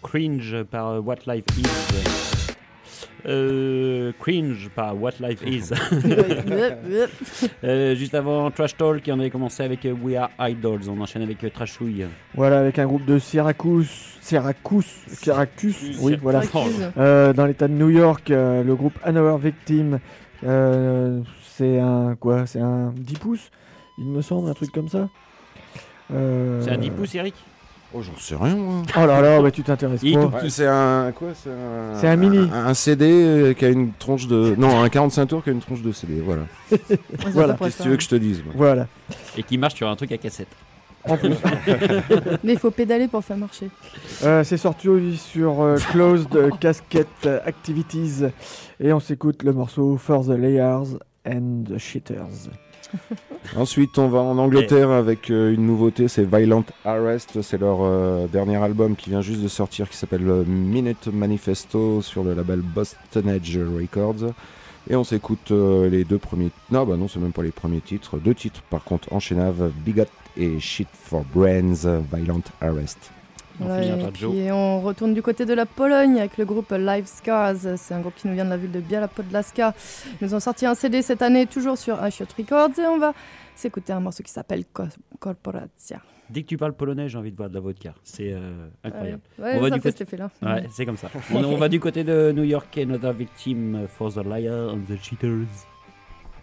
Cringe par What Life Is. Cringe par What Life Is. Juste avant Trash Talk, qui en avait commencé avec We Are Idols. On enchaîne avec Trashouille. Voilà, avec un groupe de Syracuse, oui, voilà. Dans l'état de New York, le groupe Another Victim, c'est un 10 pouces, il me semble, un truc comme ça. C'est un 10 pouces, Eric? Oh, j'en sais rien, moi. Oh là là, bah, tu t'intéresses pas. Ouais, c'est un mini. Un CD qui a une tronche de... Non, un 45 tours qui a une tronche de CD, voilà. Voilà. Qu'est-ce que tu veux que je te dise, moi. Voilà. Et qui marche sur un truc à cassette. En plus. Mais il faut pédaler pour faire marcher. C'est sorti sur Closed Casket Activities. Et on s'écoute le morceau For the Layers and the Shitters. Ensuite, on va en Angleterre avec une nouveauté, c'est Violent Arrest. C'est leur dernier album qui vient juste de sortir, qui s'appelle Minute Manifesto sur le label Boston Edge Records. Et on s'écoute les deux premiers... Non, bah non, c'est même pas les premiers titres. Deux titres, par contre, enchaînables, Bigot et Shit for Brains, Violent Arrest. Et on retourne du côté de la Pologne avec le groupe Live Scars. C'est un groupe qui nous vient de la ville de Białapodlaska. Ils nous ont sorti un CD cette année, toujours sur Ashot Records. Et on va s'écouter un morceau qui s'appelle Korporacja. Dès que tu parles polonais, j'ai envie de boire de la vodka. C'est incroyable. Ouais, on va ça du fait côté... cet effet-là. Ouais, c'est comme ça. On va du côté de New York, Another Victim, For the Liar and the Cheaters.